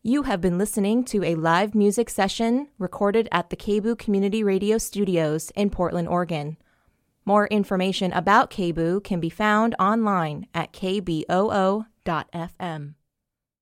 You have been listening to a live music session recorded at the KBOO Community Radio Studios in Portland, Oregon. More information about KBOO can be found online at kboo.fm.